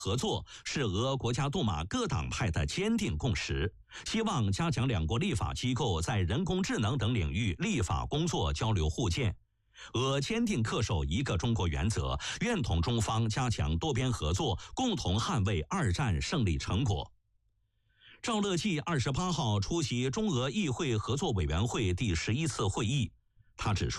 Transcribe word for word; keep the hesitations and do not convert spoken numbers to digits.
合作是俄国家杜马各党派的坚定共识，希望加强两国立法机构在人工智能等领域立法工作交流互鉴。俄坚定恪守一个中国原则，愿同中方加强多边合作，共同捍卫二战胜利成果。赵乐际二十八号出席中俄议会合作委员会第十一次会议，他指出，